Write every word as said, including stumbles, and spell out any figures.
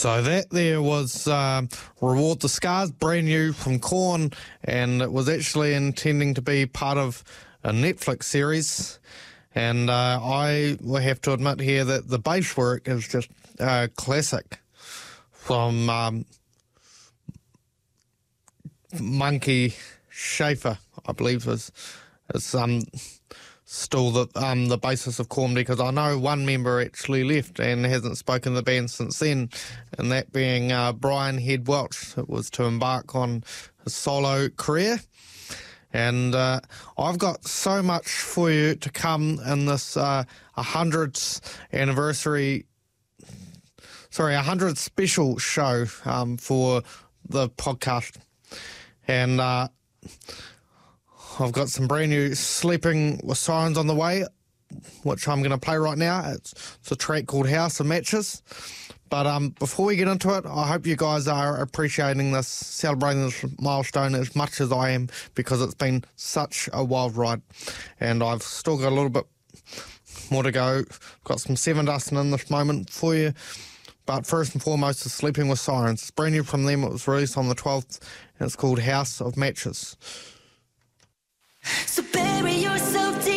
So that there was um, Reward the Scars, brand new from Korn, and it was actually intending to be part of a Netflix series. And uh, I will have to admit here that the bass work is just uh, classic from um, Monkey Schafer, I believe is, is um, still the um, the basis of Korn, because I know one member actually left and hasn't spoken to the band since then, and that being uh, Brian Head Welch. It was to embark on a solo career. And uh, I've got so much for you to come in this uh, one hundredth anniversary, sorry, one hundredth special show um, for the podcast. And uh, I've got some brand new Sleeping with Sirens on the way, which I'm going to play right now. It's, it's a track called House of Matches. But um, before we get into it, I hope you guys are appreciating this, celebrating this milestone as much as I am, because it's been such a wild ride. And I've still got a little bit more to go. Got some Seven Dustin in this moment for you. But first and foremost is Sleeping with Sirens. It's brand new from them. It was released on the twelfth, and it's called House of Matches. So bury yourself deep.